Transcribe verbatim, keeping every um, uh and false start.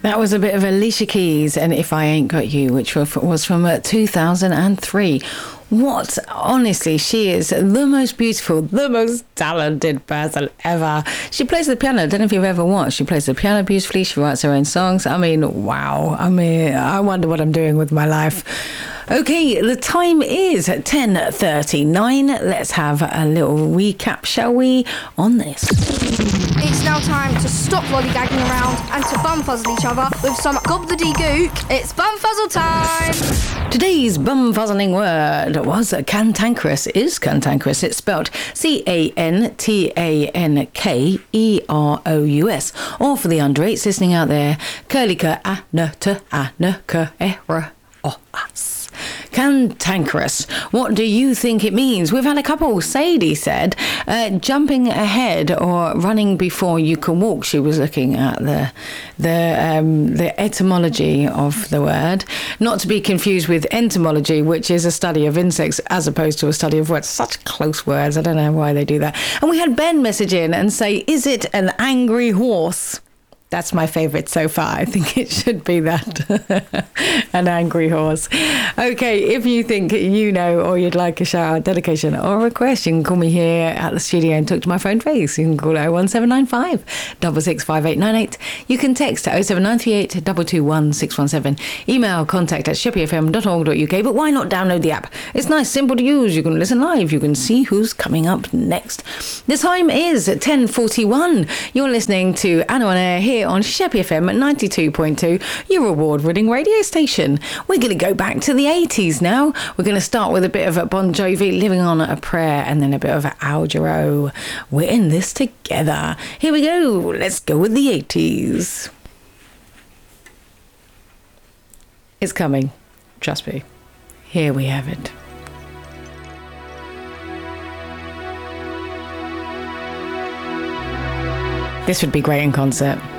That was a bit of Alicia Keys and If I Ain't Got You, which was from uh, two thousand three. What, honestly, she is the most beautiful, the most talented person ever. She plays the piano. I don't know if you've ever watched. She plays the piano beautifully. She writes her own songs. I mean, wow. I mean, I wonder what I'm doing with my life. Okay, the time is ten thirty-nine. Let's have a little recap, shall we, on this. It's now time to stop lollygagging around and to bumfuzzle each other with some gobbledygook. It's bumfuzzle time! Today's bumfuzzling word was cantankerous. Is cantankerous. It's spelled C A N T A N K E R O U S. Or for the under eights listening out there, curly-cur, a-n-t, a-n-k-e-r, o-as. Cantankerous. What do you think it means? We've had a couple. Sadie said, uh, jumping ahead or running before you can walk. She was looking at the the um, the etymology of the word, not to be confused with entomology, which is a study of insects as opposed to a study of words. Such close words. I don't know why they do that. And we had Ben message in and say, is it an angry horse? That's my favourite so far. I think it should be that. An angry horse. Okay, if you think you know or you'd like a shout out, dedication or request, you can call me here at the studio and talk to my phone face. You can call oh one seven nine five, six six five eight nine eight. You can text oh seven nine three eight, two two one, six one seven. Email contact at sheppy f m dot org dot u k. But why not download the app? It's nice, simple to use. You can listen live. You can see who's coming up next. The time is ten forty-one. You're listening to Anna on Air here on Sheppy F M at ninety-two point two, your award-winning radio station. We're going to go back to the eighties now. We're going to start with a bit of Bon Jovi, Living on a Prayer, and then a bit of Al Jarreau. We're in this together. Here we go. Let's go with the eighties. It's coming. Trust me. Here we have it. This would be great in concert.